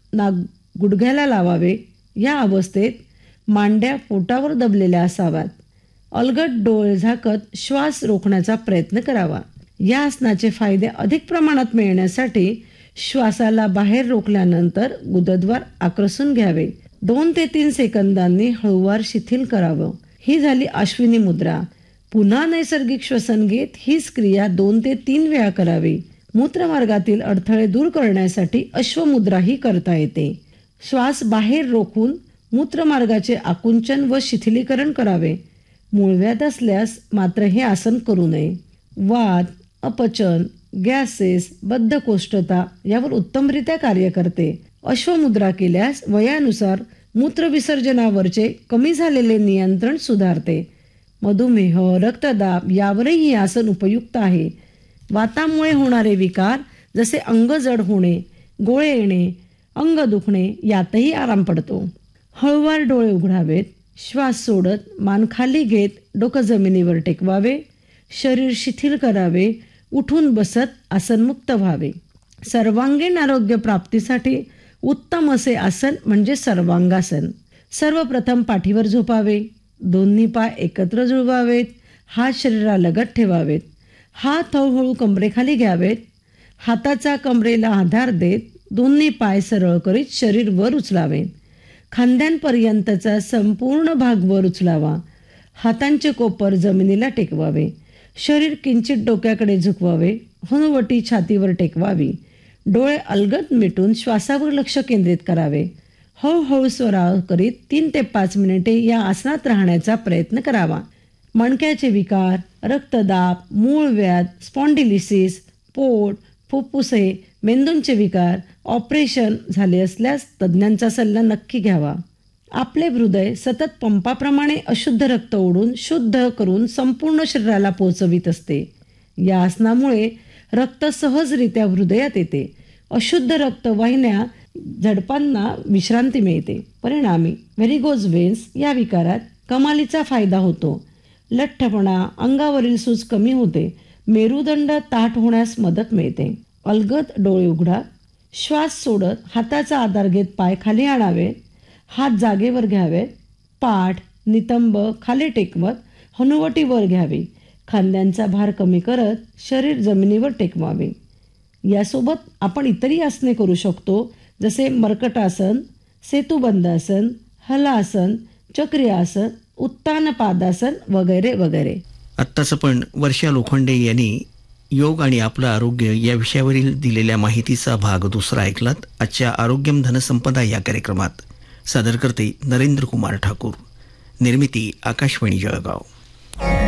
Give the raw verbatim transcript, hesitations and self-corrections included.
ना गुडघ्याला लावावे. या अवस्थेत मांड्या पोटावर दबलेल्या असाव्यात. अलगद डोळे झाकत श्वास रोखण्याचा प्रयत्न करावा. या आसनाचे फायदे अधिक प्रमाणात मिळण्यासाठी श्वासाला बाहेर रोखल्यानंतर गुदद्वार आकर्षून घ्यावे. दोन ते तीन सेकंदांनी हळूवार शिथिल करावं. ही झाली अश्विनी मुद्रा. पुन्हा नैसर्गिक श्वसन घेत हीच क्रिया दोन ते तीन वेळा करावी. मूत्रमार्गातील अडथळे दूर करण्यासाठी अश्वमुद्राही करता येते. श्वास बाहेर रोखून मूत्रमार्गाचे आकुंचन व शिथिलीकरण करावे. मूळव्याध असल्यास मात्र हे आसन करू नये. वात, अपचन, गॅसेस, बद्धकोष्ठता यावर उत्तमरित्या कार्य करते. अश्वमुद्रा केल्यास वयानुसार मूत्रविसर्जनावरचे कमी झालेले नियंत्रण सुधारते. मधुमेह, रक्तदाब यावरही हे आसन उपयुक्त आहे. वातामुळे होणारे विकार जसे अंग जड होणे, गोळे येणे, अंग दुखणे यातही आराम पडतो. हळूवार डोळे उघडावेत. श्वास सोडत मान खाली घेत डोकं जमिनीवर टेकवावे. शरीर शिथिल करावे. उठून बसत आसनमुक्त व्हावे. सर्वांगीण आरोग्य प्राप्तीसाठी उत्तम असे आसन म्हणजे सर्वांगासन. सर्वप्रथम पाठीवर झोपावे. दोन्ही पाय एकत्र जुळवावेत. हात शरीरालगत ठेवावेत. हात हळूहळू कमरेखाली घ्यावेत. हाताचा कमरेला आधार देत दोन्ही पाय सरळ करीत शरीर वर उचलावे. खांद्यांपर्यंतचा संपूर्ण भाग वर उचलावा. हातांचे कोपर जमिनीला टेकवावे. शरीर किंचित डोक्याकडे झुकवावे. हनुवटी छातीवर टेकवावी. डोळे अलगद मिटून श्वासावर लक्ष केंद्रित करावे. हळूहळू स्वराव करीत तीन ते पाच मिनिटे या आसनात राहण्याचा प्रयत्न करावा. मणक्याचे विकार, रक्तदाब, मूळव्याध, स्पॉन्डिलिसिस, पोट, फुफ्फुसे, मेंदूंचे विकार, ऑपरेशन झाले असल्यास तज्ज्ञांचा सल्ला नक्की घ्यावा. आपले हृदय सतत पंपाप्रमाणे अशुद्ध रक्त ओढून शुद्ध करून संपूर्ण शरीराला पोचवित असते. या आसनामुळे रक्त सहजरित्या हृदयात येते. अशुद्ध रक्तवाहिन्या झडपांना विश्रांती मिळते. परिणामी व्हेरिगोज वेन्स या विकारात कमालीचा फायदा होतो. लठ्ठपणा, अंगावरील सूज कमी होते. मेरुदंड ताठ होण्यास मदत मिळते. अलगद डोळे उघडा. श्वास सोडत हाताचा आधार घेत पाय खाली आणावे. हात जागेवर घ्यावेत. पाठ, नितंब खाली टेकवत हनुवटी वर घ्यावी. खांद्यांचा भार कमी करत शरीर जमिनीवर टेकवावे. यासोबत आपण इतरही आसने करू शकतो, जसे मर्कटासन, सेतुबंधासन, हलासन, चक्री आसन, उत्तान पादासन वगैरे वगैरे. आत्ताच आपण वर्षा लोखंडे यांनी योग आणि आपलं आरोग्य या विषयावरील दिलेल्या माहितीचा भाग दुसरा ऐकलात. आजच्या आरोग्यम धनसंपदा या कार्यक्रमात सादर करते नरेंद्र कुमार ठाकूर. निर्मिती आकाशवाणी जळगाव.